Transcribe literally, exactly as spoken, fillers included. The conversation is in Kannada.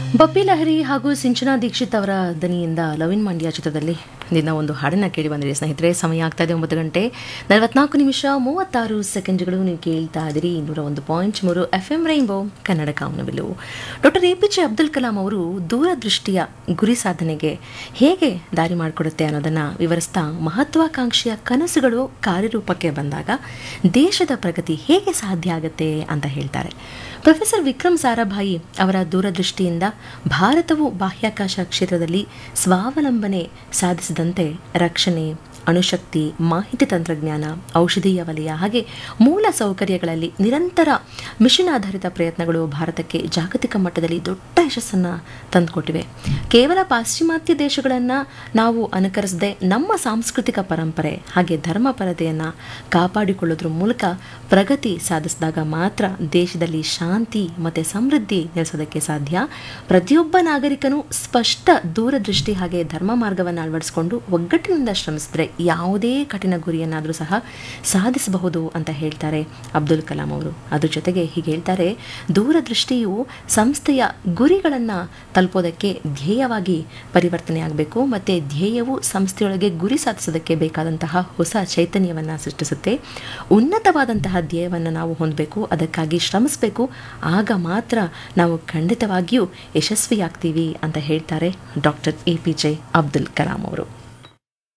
ಬಪ್ಪಿ ಲಹರಿ ಹಾಗೂ ಸಿಂಚನಾ ದೀಕ್ಷಿತ್ ಅವರ ದನಿಯಿಂದ ಲವಿನ್ ಮಂಡ್ಯ ಚಿತ್ರದಲ್ಲಿ ನಿನ್ನ ಒಂದು ಹಾಡನ್ನ ಕೇಳಿ ಬಂದಿರಿ ಸ್ನೇಹಿತರೆ. ಸಮಯ ಆಗ್ತಾ ಇದೆ ಒಂಬತ್ತು ಗಂಟೆ ನಲವತ್ನಾಲ್ಕು ನಿಮಿಷ ಮೂವತ್ತಾರು ಸೆಕೆಂಡ್ಗಳು. ನೀವು ಕೇಳ್ತಾ ಇದ್ದೀರಿ ಇನ್ನೂರ ಒಂದು ಪಾಯಿಂಟ್ ಮೂರು F M rainbow Kannada Kamanabillu. Doctor A P J Abdul Kalam ಅವರು ದೂರದೃಷ್ಟಿಯ ಗುರಿ ಸಾಧನೆಗೆ ಹೇಗೆ ದಾರಿ ಮಾಡಿಕೊಡುತ್ತೆ ಅನ್ನೋದನ್ನು ವಿವರಿಸ್ತಾ ಮಹತ್ವಾಕಾಂಕ್ಷೆಯ ಕನಸುಗಳು ಕಾರ್ಯರೂಪಕ್ಕೆ ಬಂದಾಗ ದೇಶದ ಪ್ರಗತಿ ಹೇಗೆ ಸಾಧ್ಯ ಆಗುತ್ತೆ ಅಂತ ಹೇಳ್ತಾರೆ. ಪ್ರೊಫೆಸರ್ ವಿಕ್ರಮ್ ಸಾರಾಭಾಯಿ ಅವರ ದೂರದೃಷ್ಟಿಯಿಂದ ಭಾರತವು ಬಾಹ್ಯಾಕಾಶ ಕ್ಷೇತ್ರದಲ್ಲಿ ಸ್ವಾವಲಂಬನೆ ಸಾಧಿಸಿದಂತೆ ರಕ್ಷಣೆ, ಅಣುಶಕ್ತಿ, ಮಾಹಿತಿ ತಂತ್ರಜ್ಞಾನ, ಔಷಧೀಯ ವಲಯ ಹಾಗೆ ಮೂಲ ಸೌಕರ್ಯಗಳಲ್ಲಿ ನಿರಂತರ ಮಿಷನ್ ಆಧಾರಿತ ಪ್ರಯತ್ನಗಳು ಭಾರತಕ್ಕೆ ಜಾಗತಿಕ ಮಟ್ಟದಲ್ಲಿ ದೊಡ್ಡ ಯಶಸ್ಸನ್ನು ತಂದುಕೊಟ್ಟಿವೆ. ಕೇವಲ ಪಾಶ್ಚಿಮಾತ್ಯ ದೇಶಗಳನ್ನು ನಾವು ಅನುಕರಿಸದೆ ನಮ್ಮ ಸಾಂಸ್ಕೃತಿಕ ಪರಂಪರೆ ಹಾಗೆ ಧರ್ಮಪರತೆಯನ್ನು ಕಾಪಾಡಿಕೊಳ್ಳೋದ್ರ ಮೂಲಕ ಪ್ರಗತಿ ಸಾಧಿಸಿದಾಗ ಮಾತ್ರ ದೇಶದಲ್ಲಿ ಶಾಂತಿ ಮತ್ತು ಸಮೃದ್ಧಿ ನೆಲೆಸೋದಕ್ಕೆ ಸಾಧ್ಯ. ಪ್ರತಿಯೊಬ್ಬ ನಾಗರಿಕನು ಸ್ಪಷ್ಟ ದೂರದೃಷ್ಟಿ ಹಾಗೆ ಧರ್ಮ ಮಾರ್ಗವನ್ನು ಅಳವಡಿಸಿಕೊಂಡು ಒಗ್ಗಟ್ಟಿನಿಂದ ಶ್ರಮಿಸಿದ್ರೆ ಯಾವುದೇ ಕಠಿಣ ಗುರಿಯನ್ನಾದರೂ ಸಹ ಸಾಧಿಸಬಹುದು ಅಂತ ಹೇಳ್ತಾರೆ ಅಬ್ದುಲ್ ಕಲಾಂ ಅವರು. ಅದ್ರ ಜೊತೆಗೆ ಹೀಗೆ ಹೇಳ್ತಾರೆ, ದೂರದೃಷ್ಟಿಯು ಸಂಸ್ಥೆಯ ಗುರಿಗಳನ್ನು ತಲುಪೋದಕ್ಕೆ ಧ್ಯೇಯವಾಗಿ ಪರಿವರ್ತನೆ ಆಗಬೇಕು ಮತ್ತು ಧ್ಯೇಯವು ಸಂಸ್ಥೆಯೊಳಗೆ ಗುರಿ ಸಾಧಿಸೋದಕ್ಕೆ ಬೇಕಾದಂತಹ ಹೊಸ ಚೈತನ್ಯವನ್ನು ಸೃಷ್ಟಿಸುತ್ತೆ. ಉನ್ನತವಾದಂತಹ ಧ್ಯೇಯವನ್ನು ನಾವು ಹೊಂದಬೇಕು, ಅದಕ್ಕಾಗಿ ಶ್ರಮಿಸಬೇಕು. ಆಗ ಮಾತ್ರ ನಾವು ಖಂಡಿತವಾಗಿಯೂ ಯಶಸ್ವಿಯಾಗ್ತೀವಿ ಅಂತ ಹೇಳ್ತಾರೆ doctor A P J Abdul Kalam ಅವರು.